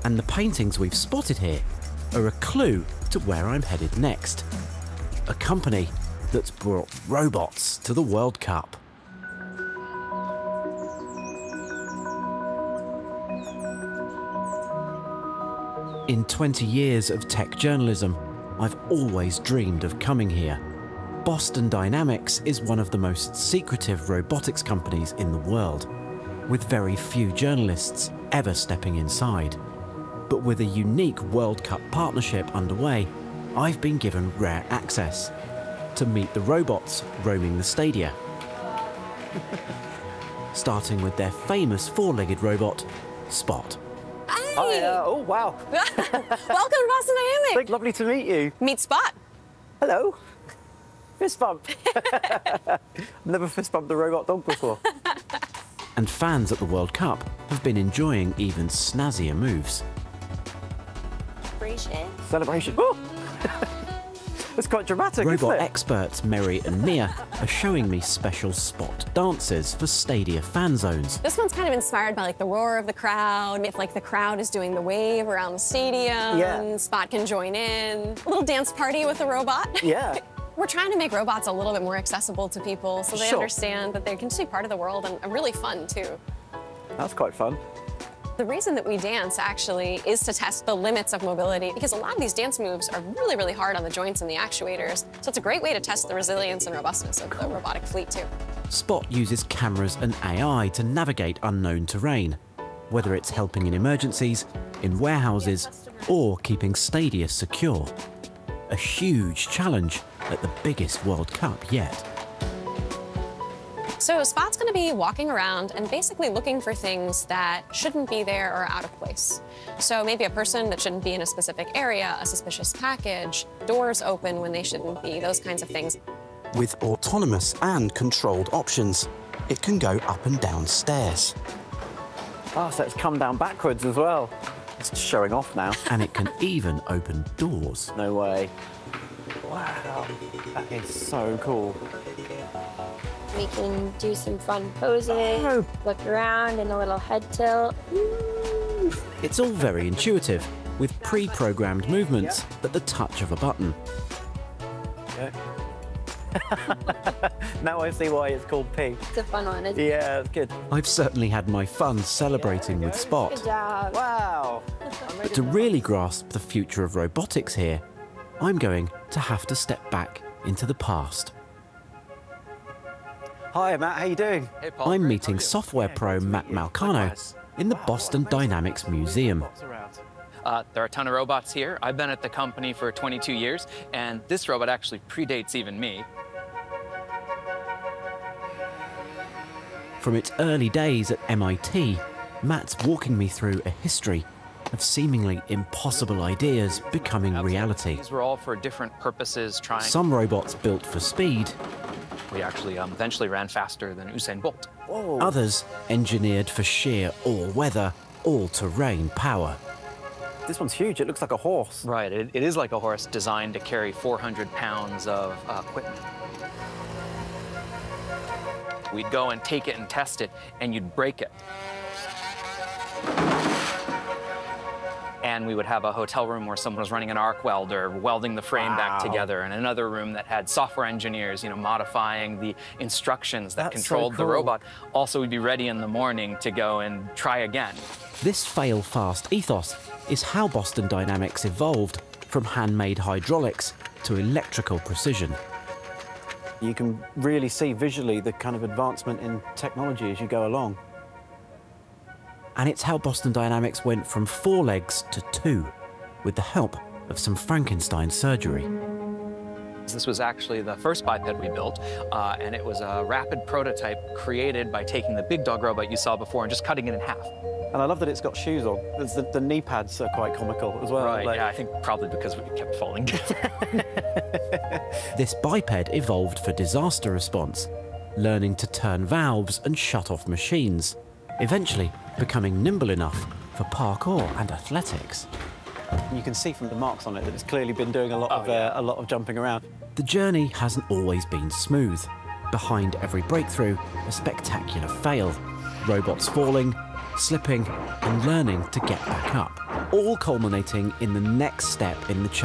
And the paintings we've spotted here are a clue to where I'm headed next. A company that's brought robots to the World Cup. In 20 years of tech journalism, I've always dreamed of coming here. Boston Dynamics is one of the most secretive robotics companies in the world, with very few journalists ever stepping inside. But with a unique World Cup partnership underway, I've been given rare access to meet the robots roaming the stadia. Starting with their famous four-legged robot, Spot. Hi. Oh, wow. Welcome to Boston Dynamics. Lovely to meet you. Meet Spot. Hello. Fist bump. I've never fist bumped a robot dog before. And fans at the World Cup have been enjoying even snazzier moves. Celebration. Oh. It's quite dramatic, Robot isn't it? experts Mary and Mia are showing me special Spot dances for Stadia fan zones. This one's kind of inspired by like the roar of the crowd. If like the crowd is doing the wave around the stadium, Spot can join in. A little dance party with a robot. Yeah. We're trying to make robots a little bit more accessible to people so they understand that they can just be part of the world and really fun too. That's quite fun. The reason that we dance actually is to test the limits of mobility because a lot of these dance moves are really, really hard on the joints and the actuators. So it's a great way to test the resilience and robustness of the robotic fleet too. Spot uses cameras and AI to navigate unknown terrain, whether it's helping in emergencies, in warehouses, or keeping Stadia secure. A huge challenge at the biggest World Cup yet. So Spot's going to be walking around and basically looking for things that shouldn't be there or out of place. So maybe a person that shouldn't be in a specific area, a suspicious package, doors open when they shouldn't be, those kinds of things. With autonomous and controlled options, it can go up and down stairs. Oh, so it's come down backwards as well. It's showing off now. And it can even open doors. No way. Wow, that is so cool. We can do some fun posing, look around in a little head tilt. It's all very intuitive, with pre-programmed movements at the touch of a button. Okay. Now I see why it's called P. It's a fun one, isn't it? Yeah, it's good. I've certainly had my fun celebrating with Good Spot. job. Wow. But to really grasp the future of robotics here, I'm going to have to step back into the past. Hi, Matt. How you doing? Hey, Paul. I'm meeting software pro Matt Malcano in the Boston Dynamics Museum. There are a ton of robots here. I've been at the company for 22 years, and this robot actually predates even me. From its early days at MIT, Matt's walking me through a history of seemingly impossible ideas becoming reality. These were all for different purposes, trying... Some robots built for speed, We actually eventually ran faster than Usain Bolt. Whoa. others engineered for sheer all-weather, all-terrain power. This one's huge. It looks like a horse. Right, it is like a horse designed to carry 400 pounds of equipment. We'd go and take it and test it, and you'd break it. And we would have a hotel room where someone was running an arc welder, welding the frame back together, and another room that had software engineers, modifying the instructions that controlled the robot. Also, we'd be ready in the morning to go and try again. This fail-fast ethos is how Boston Dynamics evolved from handmade hydraulics to electrical precision. You can really see visually the kind of advancement in technology as you go along. And it's how Boston Dynamics went from 4 legs to 2, with the help of some Frankenstein surgery. This was actually the first biped we built, and it was a rapid prototype created by taking the big dog robot you saw before and just cutting it in half. And I love that it's got shoes on. The knee pads are quite comical as well. Right, yeah, I think probably because we kept falling down. This biped evolved for disaster response, learning to turn valves and shut off machines, eventually becoming nimble enough for parkour and athletics. And you can see from the marks on it that it's clearly been doing a lot of jumping around. The journey hasn't always been smooth. Behind every breakthrough, a spectacular fail. Robots falling, slipping, and learning to get back up. all culminating in the next step in the chain.